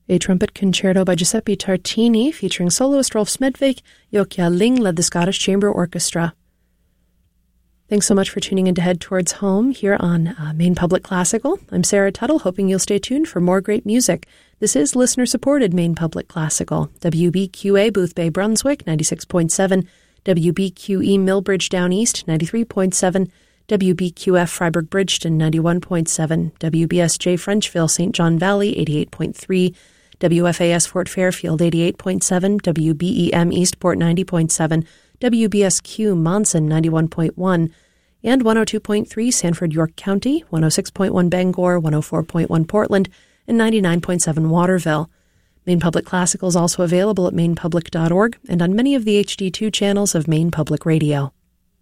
A trumpet concerto by Giuseppe Tartini featuring soloist Rolf Smedvik. Jokia Ling led the Scottish Chamber Orchestra. Thanks so much for tuning in to Head Towards Home here on Maine Public Classical. I'm Sarah Tuttle, hoping you'll stay tuned for more great music. This is listener-supported Maine Public Classical. WBQA Boothbay Brunswick, 96.7. WBQE Millbridge Down East, 93.7. WBQF Freiburg Bridgeton, 91.7. WBSJ Frenchville St. John Valley, 88.3. WFAS Fort Fairfield, 88.7. WBEM Eastport, 90.7. WBSQ Monson, 91.1. And 102.3 Sanford York County, 106.1 Bangor, 104.1 Portland, and 99.7 Waterville. Maine Public Classical is also available at mainepublic.org and on many of the HD2 channels of Maine Public Radio.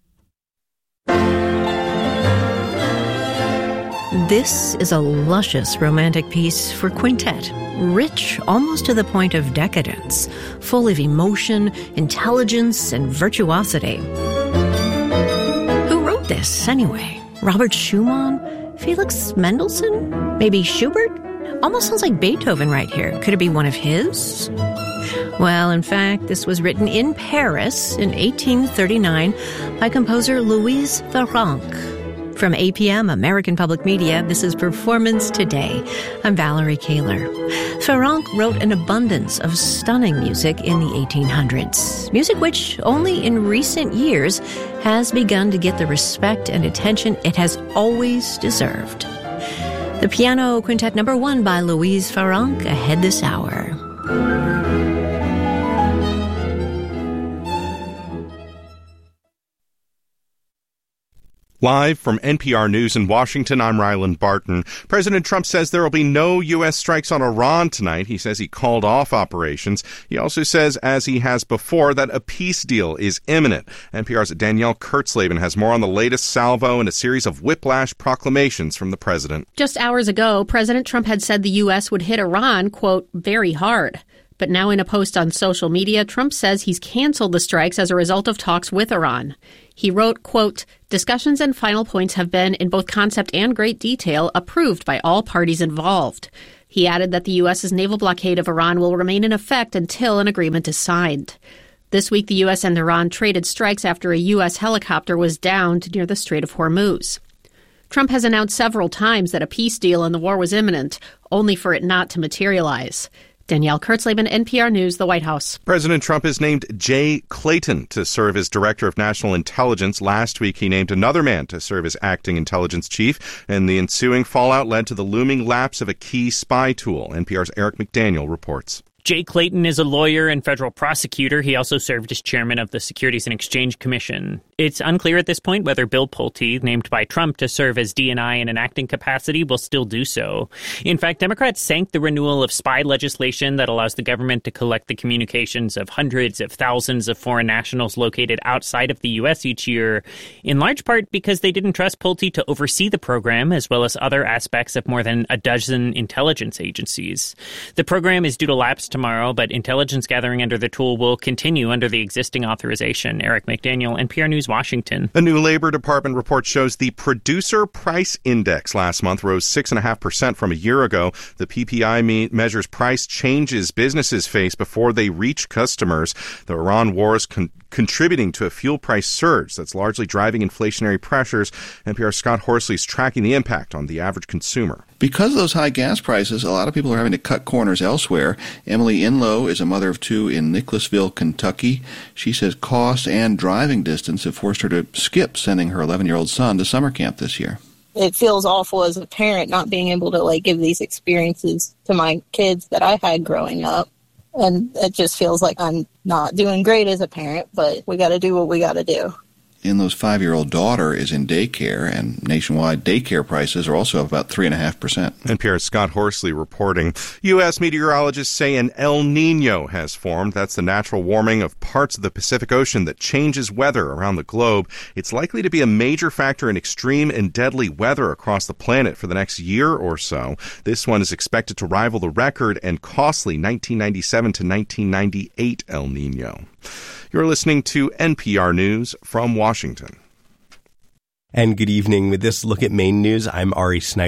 This is a luscious romantic piece for quintet, rich almost to the point of decadence, full of emotion, intelligence, and virtuosity. Who wrote this, anyway? Robert Schumann? Felix Mendelssohn? Maybe Schubert? Almost sounds like Beethoven right here. Could it be one of his? Well, in fact, this was written in Paris in 1839 by composer Louise Farrenc. From APM, American Public Media, this is Performance Today. I'm Valerie Kaler. Farrenc wrote an abundance of stunning music in the 1800s, music which only in recent years has begun to get the respect and attention it has always deserved. The Piano Quintet No. 1 by Louise Farrenc ahead this hour. Live from NPR News in Washington, I'm Ryland Barton. President Trump says there will be no U.S. strikes on Iran tonight. He says he called off operations. He also says, as he has before, that a peace deal is imminent. NPR's Danielle Kurtzleben has more on the latest salvo and a series of whiplash proclamations from the president. Just hours ago, President Trump had said the U.S. would hit Iran, quote, very hard. But now in a post on social media, Trump says he's canceled the strikes as a result of talks with Iran. He wrote, quote, discussions and final points have been, in both concept and great detail, approved by all parties involved. He added that the U.S.'s naval blockade of Iran will remain in effect until an agreement is signed. This week, the U.S. and Iran traded strikes after a U.S. helicopter was downed near the Strait of Hormuz. Trump has announced several times that a peace deal in the war was imminent, only for it not to materialize. Danielle Kurtzleben, NPR News, the White House. President Trump has named Jay Clayton to serve as Director of National Intelligence. Last week, he named another man to serve as Acting Intelligence Chief, and the ensuing fallout led to the looming lapse of a key spy tool. NPR's Eric McDaniel reports. Jay Clayton is a lawyer and federal prosecutor. He also served as chairman of the Securities and Exchange Commission. It's unclear at this point whether Bill Pulte, named by Trump to serve as DNI in an acting capacity, will still do so. In fact, Democrats sank the renewal of spy legislation that allows the government to collect the communications of hundreds of thousands of foreign nationals located outside of the U.S. each year, in large part because they didn't trust Pulte to oversee the program, as well as other aspects of more than a dozen intelligence agencies. The program is due to lapse tomorrow, but intelligence gathering under the tool will continue under the existing authorization. Eric McDaniel, NPR News, Washington. A new Labor Department report shows the Producer Price Index last month rose 6.5% from a year ago. The PPI measures price changes businesses face before they reach customers. The Iran war is contributing to a fuel price surge that's largely driving inflationary pressures. NPR's Scott Horsley is tracking the impact on the average consumer. Because of those high gas prices, a lot of people are having to cut corners elsewhere. Emily Inlow is a mother of two in Nicholasville, Kentucky. She says cost and driving distance have forced her to skip sending her 11-year-old son to summer camp this year. It feels awful as a parent not being able to give these experiences to my kids that I had growing up. And it just feels like I'm not doing great as a parent, but we got to do what we got to do. Inlow's 5-year-old daughter is in daycare, and nationwide daycare prices are also up about 3.5%. NPR's Scott Horsley reporting. U.S. meteorologists say an El Niño has formed. That's the natural warming of parts of the Pacific Ocean that changes weather around the globe. It's likely to be a major factor in extreme and deadly weather across the planet for the next year or so. This one is expected to rival the record and costly 1997 to 1998 El Niño. You're listening to NPR News from Washington. And good evening. With this look at Maine news, I'm Ari Snyder.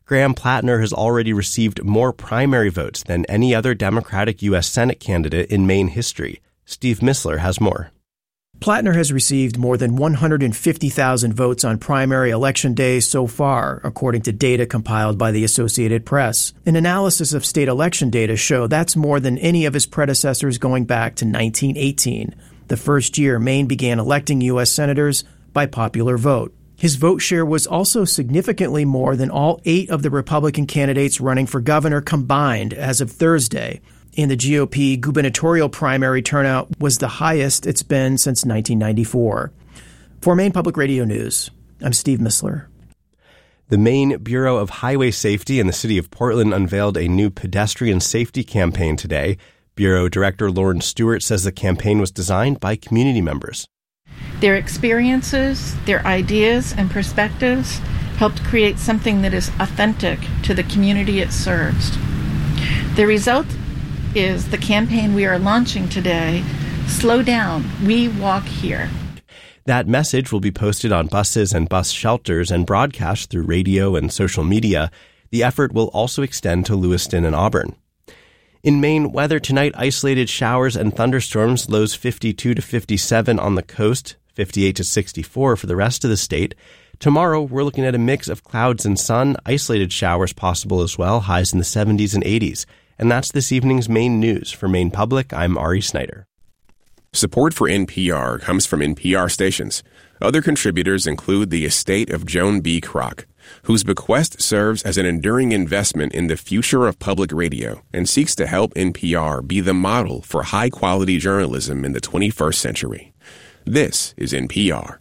Graham Plattner has already received more primary votes than any other Democratic U.S. Senate candidate in Maine history. Steve Missler has more. Plattner has received more than 150,000 votes on primary election day so far, according to data compiled by the Associated Press. An analysis of state election data show that's more than any of his predecessors going back to 1918, the first year Maine began electing U.S. senators by popular vote. His vote share was also significantly more than all 8 of the Republican candidates running for governor combined as of Thursday. In the GOP gubernatorial primary, turnout was the highest it's been since 1994. For Maine Public Radio News, I'm Steve Missler. The Maine Bureau of Highway Safety in the city of Portland unveiled a new pedestrian safety campaign today. Bureau Director Lauren Stewart says the campaign was designed by community members. Their experiences, their ideas, and perspectives helped create something that is authentic to the community it serves. The result is the campaign we are launching today, Slow Down, We Walk Here. That message will be posted on buses and bus shelters and broadcast through radio and social media. The effort will also extend to Lewiston and Auburn. In Maine, weather tonight, isolated showers and thunderstorms, lows 52 to 57 on the coast, 58 to 64 for the rest of the state. Tomorrow, we're looking at a mix of clouds and sun, isolated showers possible as well, highs in the 70s and 80s. And that's this evening's Maine News. For Maine Public, I'm Ari Snyder. Support for NPR comes from NPR stations. Other contributors include the estate of Joan B. Kroc, whose bequest serves as an enduring investment in the future of public radio and seeks to help NPR be the model for high-quality journalism in the 21st century. This is NPR.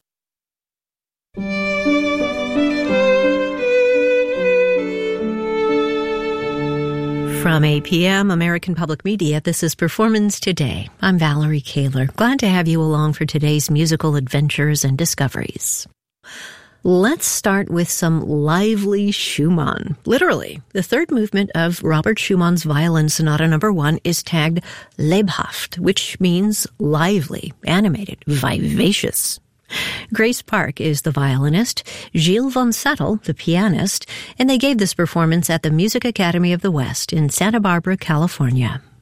From APM, American Public Media, this is Performance Today. I'm Valerie Kaler. Glad to have you along for today's musical adventures and discoveries. Let's start with some lively Schumann. Literally, the third movement of Robert Schumann's Violin Sonata No. 1 is tagged lebhaft, which means lively, animated, vivacious. Grace Park is the violinist, Gilles von Settel, the pianist, and they gave this performance at the Music Academy of the West in Santa Barbara, California.